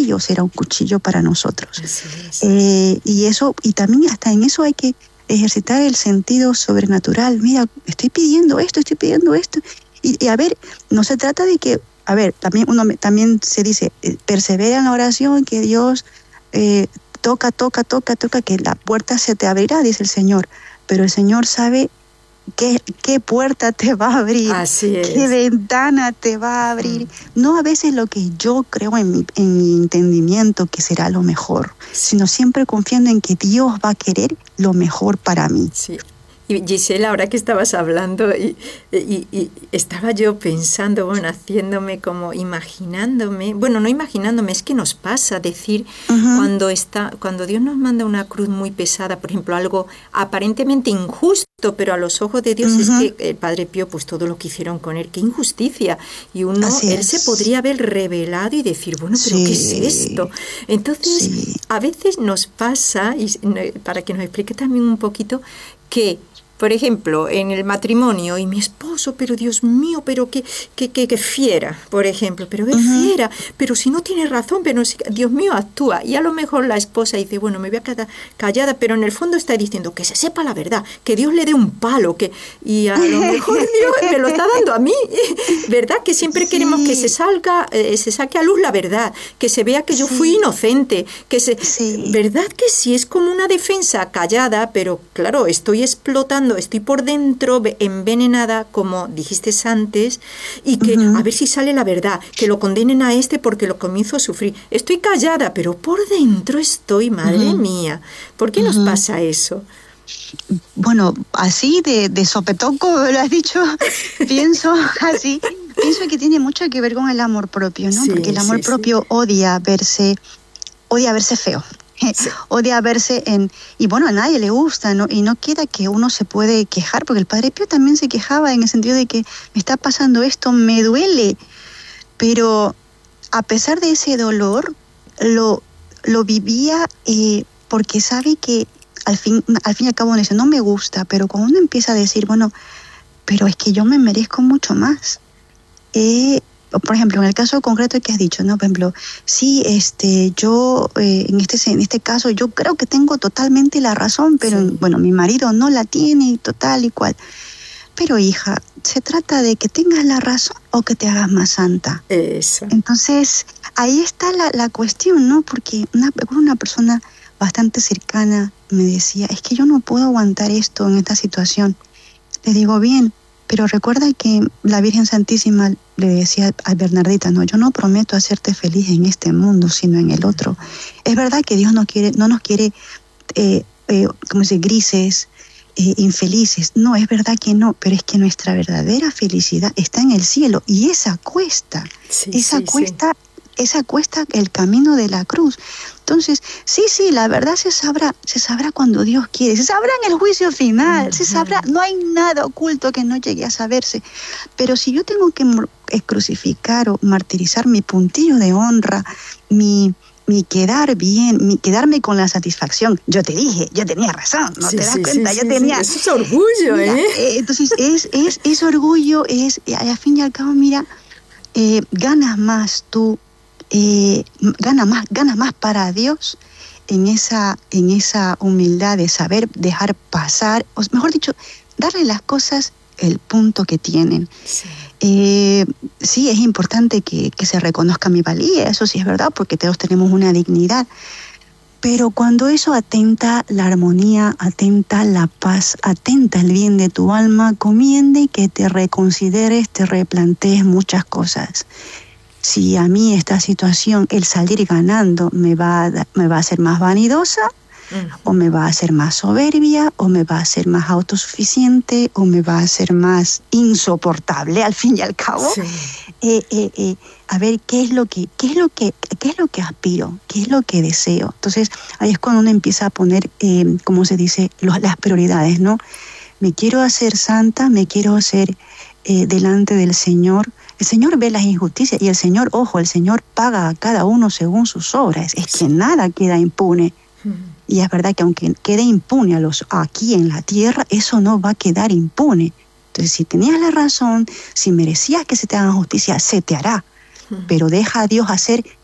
cuchillo será un cuchillo para nosotros. Así es. Y también hasta en eso hay que ejercitar el sentido sobrenatural. Mira, estoy pidiendo esto. Y a ver, no se trata de que, a ver, también se dice, persevera en la oración, que Dios toca, que la puerta se te abrirá, dice el Señor. Pero el Señor sabe qué puerta te va a abrir, Así es. qué ventana te va a abrir. No a veces lo que yo creo en mi entendimiento que será lo mejor, sino siempre confiando en que Dios va a querer lo mejor para mí. Sí. Y Gisela, ahora que estabas hablando y estaba yo pensando, bueno, haciéndome como imaginándome, bueno, no imaginándome, es que nos pasa decir cuando Dios nos manda una cruz muy pesada, por ejemplo, algo aparentemente injusto, pero a los ojos de Dios es que el Padre Pío, pues todo lo que hicieron con él, qué injusticia. Y él se podría haber revelado y decir, bueno, pero ¿qué es esto? Entonces, a veces nos pasa, y para que nos explique también un poquito, que por ejemplo, en el matrimonio, y mi esposo, pero Dios mío, pero qué fiera, por ejemplo, pero qué fiera, pero si no tiene razón, pero si, Dios mío, actúa. Y a lo mejor la esposa dice, bueno, me voy a quedar callada, pero en el fondo está diciendo que se sepa la verdad, que Dios le dé un palo, y a lo mejor Dios me lo está dando a mí, ¿verdad? Que siempre queremos que se saque a luz la verdad, que se vea que yo fui inocente, ¿verdad que sí? Es como una defensa callada, pero claro, estoy explotando, estoy por dentro envenenada, como dijiste antes, y que a ver si sale la verdad, que lo condenen a porque lo comienzo a sufrir. Estoy callada, pero por dentro estoy, madre mía. ¿Por qué nos pasa eso? Bueno, así de sopetón, como lo has dicho, pienso que tiene mucho que ver con el amor propio, ¿no? Porque el amor propio odia verse feo. Odia verse y bueno, a nadie le gusta, ¿no? Y no queda que uno se puede quejar, porque el Padre Pío también se quejaba en el sentido de que me está pasando esto, me duele, pero a pesar de ese dolor, lo vivía porque sabe que al fin y al cabo uno dice, no me gusta, pero cuando uno empieza a decir, bueno, pero es que yo me merezco mucho más. Por ejemplo, en el caso concreto que has dicho, ¿no? Por ejemplo, sí, yo en este caso yo creo que tengo totalmente la razón, pero bueno, mi marido no la tiene y total y cual. Pero hija, se trata de que tengas la razón o que te hagas más santa. Eso. Entonces, ahí está la cuestión, ¿no? Porque una persona bastante cercana me decía, es que yo no puedo aguantar esto en esta situación. Le digo, bien, pero recuerda que la Virgen Santísima le decía a Bernardita, no, yo no prometo hacerte feliz en este mundo, sino en el otro. Es verdad que Dios no nos quiere, como se dice, grises, infelices. No, es verdad que no, pero es que nuestra verdadera felicidad está en el cielo y esa cuesta, esa cuesta el camino de la cruz. Entonces, sí, la verdad se sabrá cuando Dios quiere, se sabrá en el juicio final, se sabrá, no hay nada oculto que no llegue a saberse. Pero si yo tengo que crucificar o martirizar mi puntillo de honra, mi quedar bien, quedarme con la satisfacción, yo te dije, yo tenía razón, ¿no te das cuenta? Yo tenía... Eso es orgullo, mira, entonces, es orgullo, al fin y al cabo, mira, ganas más tú, ganas más para Dios en esa humildad de saber dejar pasar, o mejor dicho, darle las cosas el punto que tienen. Sí, es importante que se reconozca mi valía, eso sí es verdad, porque todos tenemos una dignidad, pero cuando eso atenta la armonía, atenta la paz, atenta el bien de tu alma, conviene que te reconsideres, te replantees muchas cosas. Si a mí esta situación, el salir ganando, me va a hacer más vanidosa, o me va a hacer más soberbia, o me va a hacer más autosuficiente, o me va a hacer más insoportable, al fin y al cabo. A ver qué es lo que aspiro, qué es lo que deseo. Entonces ahí es cuando uno empieza a poner, como se dice, las prioridades, ¿no? Me quiero hacer santa, me quiero hacer delante del Señor. El Señor ve las injusticias y el Señor paga a cada uno según sus obras. Es que nada queda impune. Y es verdad que aunque quede impune aquí en la tierra, eso no va a quedar impune. Entonces, si tenías la razón, si merecías que se te haga justicia, se te hará. Pero deja a Dios hacer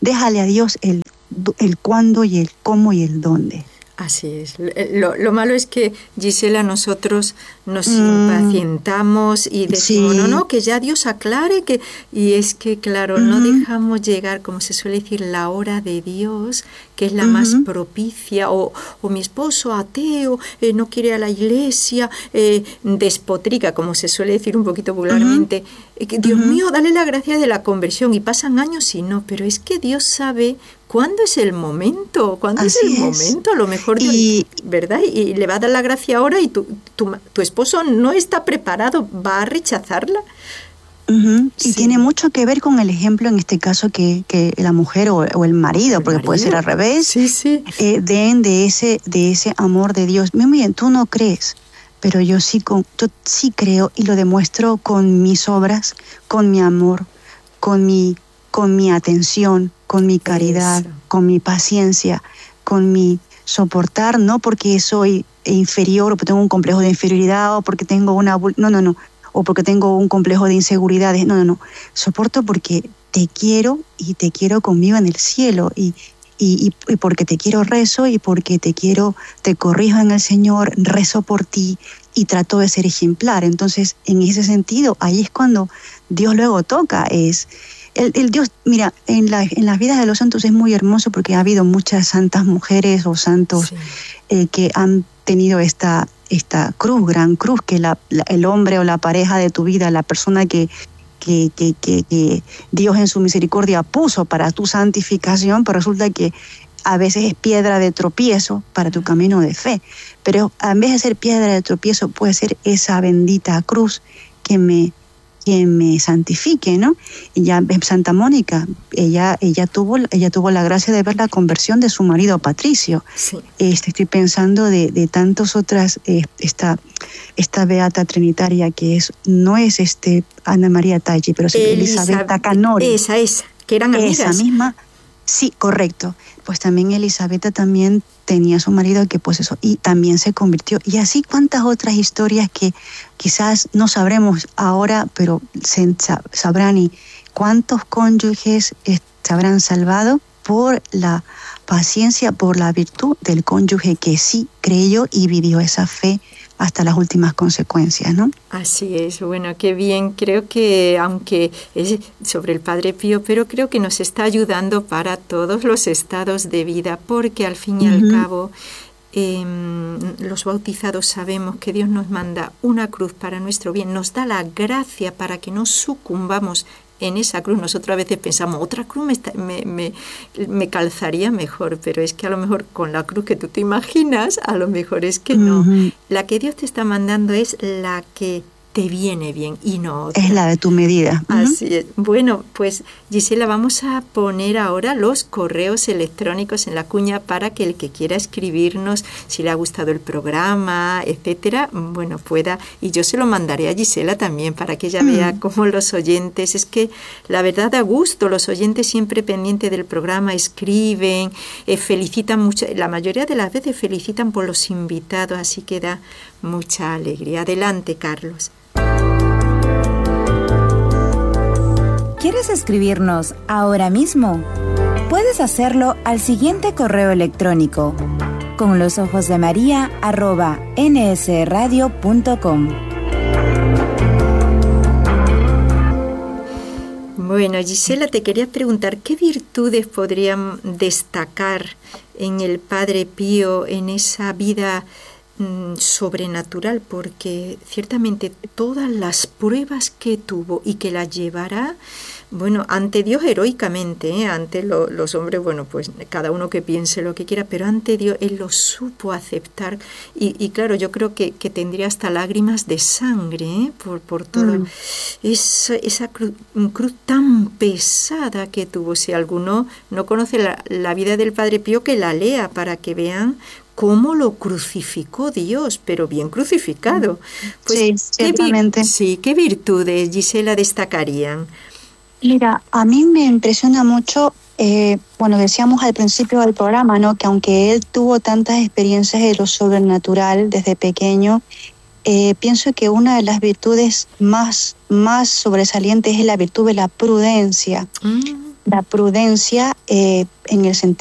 déjale a Dios el cuándo y el cómo y el dónde. Así es. Lo malo es que, Gisela, nosotros nos impacientamos y decimos, Sí. no, que ya Dios aclare, y es que, claro, no dejamos llegar, como se suele decir, la hora de Dios, que es la más propicia, o mi esposo ateo, no quiere ir a la iglesia, despotrica, como se suele decir un poquito vulgarmente, que, Dios mío, dale la gracia de la conversión, y pasan años y no, pero es que Dios sabe cuándo es el momento, a lo mejor, ¿verdad? Y le va a dar la gracia ahora y tu esposo no está preparado, va a rechazarla. Y tiene mucho que ver con el ejemplo, en este caso, que la mujer o el marido, porque puede ser al revés, den de ese amor de Dios. Muy bien, tú no crees, pero yo sí creo y lo demuestro con mis obras, con mi amor, con mi atención, con mi caridad, con mi paciencia, con mi soportar, no porque soy inferior o porque tengo un complejo de inferioridad o porque tengo no, o porque tengo un complejo de inseguridades, no, soporto porque te quiero y te quiero conmigo en el cielo y porque te quiero rezo y porque te corrijo en el Señor, rezo por ti y trato de ser ejemplar. Entonces, en ese sentido, ahí es cuando Dios luego toca, el Dios, mira, en las vidas de los santos es muy hermoso porque ha habido muchas santas mujeres o santos que han tenido esta gran cruz, que el hombre o la pareja de tu vida, la persona que Dios en su misericordia puso para tu santificación, pero resulta que a veces es piedra de tropiezo para tu camino de fe. Pero en vez de ser piedra de tropiezo, puede ser esa bendita cruz que me santifique, ¿no? Y ya Santa Mónica, ella tuvo la gracia de ver la conversión de su marido Patricio. Sí. Estoy pensando de tantas otras, esta beata trinitaria que no es Ana María Taggi, pero es Elisabetta Canori. Esa, que eran amigas. Esa misma, sí, correcto. Pues también Elisabetta también tenía a su marido que pues eso, y también se convirtió. Y así cuántas otras historias que quizás no sabremos ahora, pero sabrán, y cuántos cónyuges se habrán salvado por la paciencia, por la virtud del cónyuge que sí creyó y vivió esa fe hasta las últimas consecuencias, ¿no? Así es, bueno, qué bien. Creo que, aunque es sobre el Padre Pío, pero creo que nos está ayudando para todos los estados de vida, porque al fin y al cabo, los bautizados sabemos que Dios nos manda una cruz para nuestro bien, nos da la gracia para que no sucumbamos en esa cruz. Nosotros a veces pensamos, otra cruz me calzaría mejor, pero es que a lo mejor con la cruz que tú te imaginas, a lo mejor es que no. La que Dios te está mandando es la que te viene bien y no otra. Es la de tu medida. Así es. Bueno, pues Gisela, vamos a poner ahora los correos electrónicos en la cuña para que el que quiera escribirnos, si le ha gustado el programa, etcétera, bueno, pueda. Y yo se lo mandaré a Gisela también para que ella vea cómo los oyentes, es que la verdad da gusto, los oyentes siempre pendientes del programa escriben, felicitan mucho, la mayoría de las veces felicitan por los invitados, así que da mucha alegría. Adelante, Carlos. ¿Quieres escribirnos ahora mismo? Puedes hacerlo al siguiente correo electrónico: conlosojosdemaria@nsradio.com. Bueno, Gisela, te quería preguntar, ¿qué virtudes podrían destacar en el Padre Pío, en esa vida sobrenatural? Porque ciertamente todas las pruebas que tuvo y que las llevará, bueno, ante Dios heroicamente, ante los hombres, bueno, pues cada uno que piense lo que quiera, pero ante Dios él lo supo aceptar y claro, yo creo que tendría hasta lágrimas de sangre por todo esa cruz tan pesada que tuvo. Si alguno no conoce la vida del Padre Pío, que la lea para que vean cómo lo crucificó Dios, pero bien crucificado. Pues, sí, ciertamente. ¿Qué virtudes, Gisela, destacarían? Mira, a mí me impresiona mucho, bueno, decíamos al principio del programa, ¿no?, que aunque él tuvo tantas experiencias de lo sobrenatural desde pequeño, pienso que una de las virtudes más sobresalientes es la virtud de la prudencia. la prudencia en el sentido